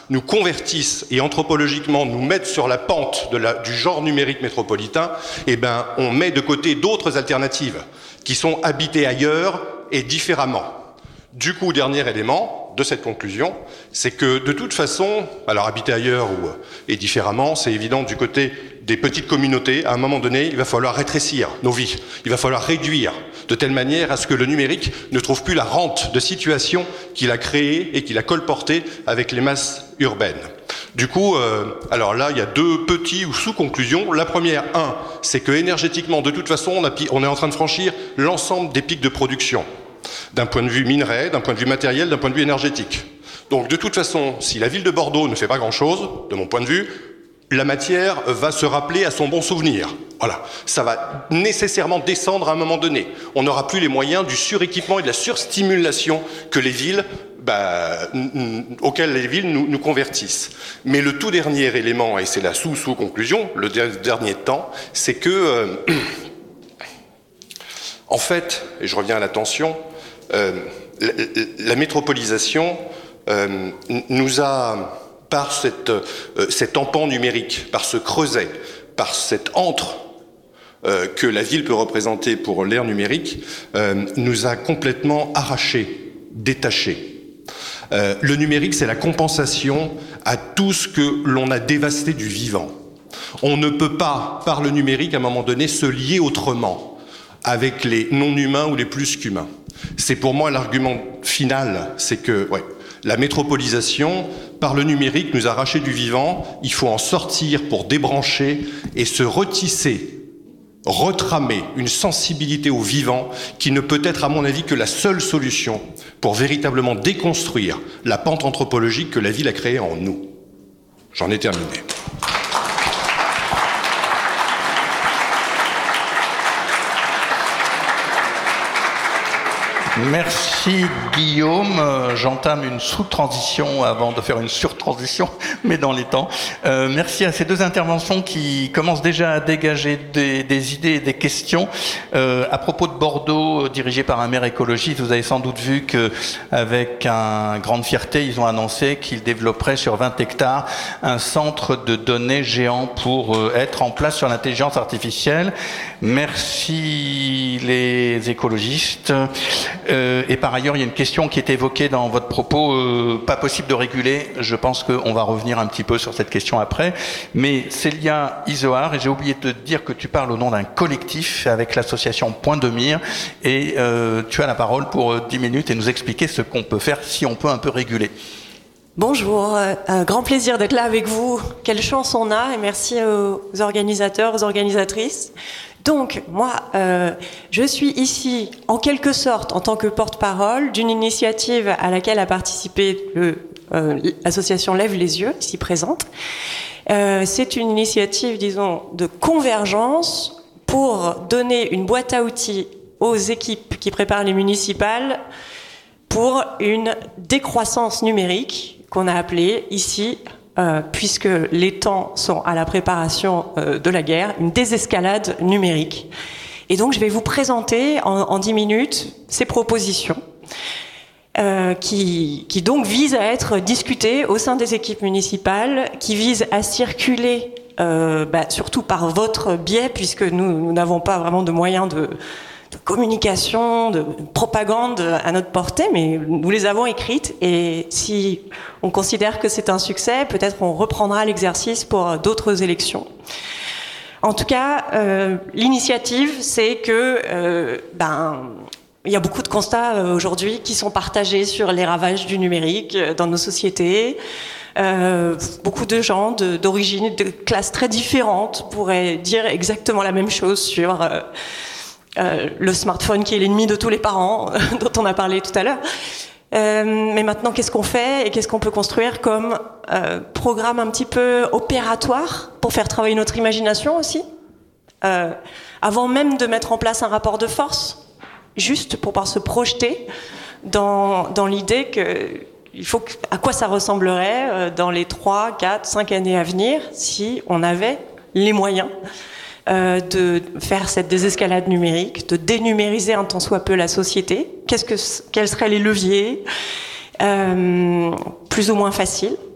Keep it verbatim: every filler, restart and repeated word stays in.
nous convertissent et anthropologiquement nous mettent sur la pente de la, du genre numérique métropolitain, eh ben, on met de côté d'autres alternatives qui sont habitées ailleurs et différemment. Du coup, dernier élément de cette conclusion, c'est que de toute façon, alors habiter ailleurs ou, et différemment, c'est évident du côté des petites communautés, à un moment donné, il va falloir rétrécir nos vies, il va falloir réduire de telle manière à ce que le numérique ne trouve plus la rente de situation qu'il a créée et qu'il a colportée avec les masses urbaines. Du coup, euh, alors là, il y a deux petits ou sous-conclusions. La première, un, c'est que énergétiquement, de toute façon, on, a, on est en train de franchir l'ensemble des pics de production, d'un point de vue minerai, d'un point de vue matériel, d'un point de vue énergétique. Donc de toute façon, si la ville de Bordeaux ne fait pas grand-chose, de mon point de vue, la matière va se rappeler à son bon souvenir. Voilà, ça va nécessairement descendre à un moment donné. On n'aura plus les moyens du suréquipement et de la surstimulation que les villes, bah, auxquelles les villes nous, nous convertissent. Mais le tout dernier élément, et c'est la sous-sous-conclusion, le dernier temps, c'est que, euh, en fait, et je reviens à l'attention, euh, la, la métropolisation euh, nous a... par cette, euh, cet empan numérique, par ce creuset, par cette antre euh, que la ville peut représenter pour l'ère numérique, euh, nous a complètement arrachés, détachés. Euh, le numérique, c'est la compensation à tout ce que l'on a dévasté du vivant. On ne peut pas, par le numérique, à un moment donné, se lier autrement avec les non-humains ou les plus qu'humains. C'est pour moi l'argument final, c'est que ouais, la métropolisation, par le numérique, nous a arraché du vivant. Il faut en sortir pour débrancher et se retisser, retramer une sensibilité au vivant qui ne peut être, à mon avis, que la seule solution pour véritablement déconstruire la pente anthropologique que la ville a créée en nous. J'en ai terminé. Merci Guillaume. Euh, j'entame une sous-transition avant de faire une sur-transition, mais dans les temps. Euh, merci à ces deux interventions qui commencent déjà à dégager des, des idées et des questions. Euh, à propos de Bordeaux, dirigé par un maire écologiste, vous avez sans doute vu qu'avec une grande fierté, ils ont annoncé qu'ils développeraient sur vingt hectares un centre de données géant pour euh, être en place sur l'intelligence artificielle. Merci les écologistes. Euh, et par ailleurs, il y a une question qui est évoquée dans votre propos, euh, pas possible de réguler. Je pense qu'on va revenir un petit peu sur cette question après. Mais Célia Izoard, et j'ai oublié de te dire que tu parles au nom d'un collectif avec l'association Point de Mire, et euh, tu as la parole pour euh, dix minutes et nous expliquer ce qu'on peut faire si on peut un peu réguler. Bonjour, un grand plaisir d'être là avec vous. Quelle chance on a, et merci aux organisateurs, aux organisatrices. Donc, moi, euh, je suis ici, en quelque sorte, en tant que porte-parole d'une initiative à laquelle a participé le, euh, l'association Lève les yeux, ici présente. Euh, c'est une initiative, disons, de convergence pour donner une boîte à outils aux équipes qui préparent les municipales pour une décroissance numérique qu'on a appelée ici, Euh, puisque les temps sont à la préparation euh, de la guerre, une désescalade numérique. Et donc je vais vous présenter en, en dix minutes ces propositions euh, qui, qui donc visent à être discutées au sein des équipes municipales, qui visent à circuler euh, bah, surtout par votre biais, puisque nous, nous n'avons pas vraiment de moyens de de communication, de propagande à notre portée, mais nous les avons écrites, et si on considère que c'est un succès, peut-être on reprendra l'exercice pour d'autres élections. En tout cas, euh, l'initiative, c'est que euh, ben, il y a beaucoup de constats euh, aujourd'hui qui sont partagés sur les ravages du numérique euh, dans nos sociétés. Euh, beaucoup de gens de, d'origine, de classes très différentes pourraient dire exactement la même chose sur euh, Euh, le smartphone qui est l'ennemi de tous les parents, dont on a parlé tout à l'heure. Euh, mais maintenant, qu'est-ce qu'on fait et qu'est-ce qu'on peut construire comme euh, programme un petit peu opératoire pour faire travailler notre imagination aussi, euh, avant même de mettre en place un rapport de force, juste pour pouvoir se projeter dans, dans l'idée que il faut que, à quoi ça ressemblerait euh, dans les trois, quatre, cinq années à venir si on avait les moyens Euh, de faire cette désescalade numérique, de dénumériser un tant soit peu la société. Qu'est-ce que, quels seraient les leviers euh, plus ou moins faciles